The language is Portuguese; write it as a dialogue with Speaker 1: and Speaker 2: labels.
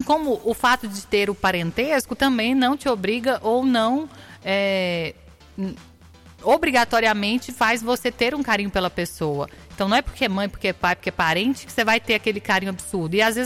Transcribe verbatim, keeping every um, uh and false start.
Speaker 1: como o fato de ter o parentesco também não te obriga ou não é, obrigatoriamente faz você ter um carinho pela pessoa. Então não é porque é mãe, porque é pai, porque é parente que você vai ter aquele carinho absurdo. E às vezes